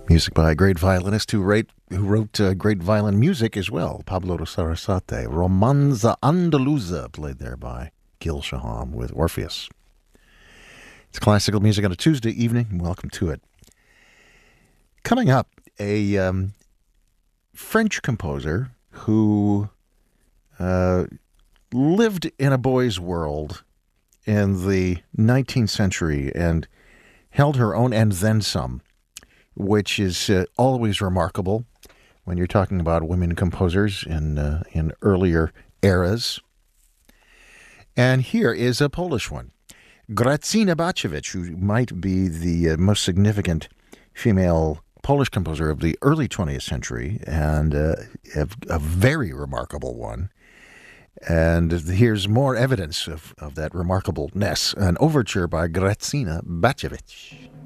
Music by a great violinist who wrote great violin music as well, Pablo Sarasate. Romanza Andaluza, played there by Gil Shaham with Orpheus. It's classical music on a Tuesday evening. Welcome to it. Coming up, a French composer who lived in a boy's world in the 19th century and held her own and then some, which is always remarkable when you're talking about women composers in earlier eras. And here is a Polish one, Grażyna Bacewicz, who might be the most significant female Polish composer of the early 20th century, and a very remarkable one. And here's more evidence of that remarkableness, an overture by Grażyna Bacewicz.